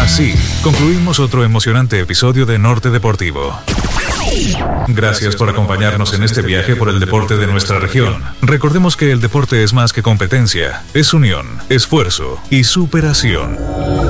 Así, concluimos otro emocionante episodio de Norte Deportivo. Gracias por acompañarnos en este viaje por el deporte de nuestra región. Recordemos que el deporte es más que competencia, es unión, esfuerzo y superación.